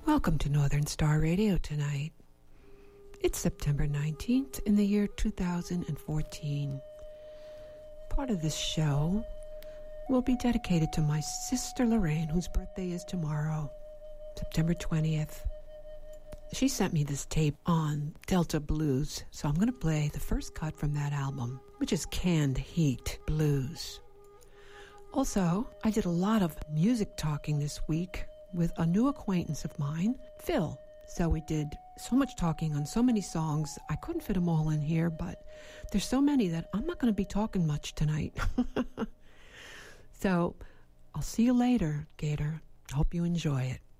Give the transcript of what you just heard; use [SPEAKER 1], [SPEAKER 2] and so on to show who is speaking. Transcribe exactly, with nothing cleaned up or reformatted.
[SPEAKER 1] Welcome to Northern Star Radio tonight. It's September nineteenth in the year two thousand fourteen. Part of this show will be dedicated to my sister Lorraine, whose birthday is tomorrow, September twentieth. She sent me this tape on Delta Blues, so I'm going to play the first cut from that album, which is Canned Heat Blues. Also, I did a lot of music talking this week with a new acquaintance of mine, Phil. So we did so much talking on so many songs. I couldn't fit them all in here, but there's so many that I'm not going to be talking much tonight. So I'll see you later, Gator. Hope you enjoy it.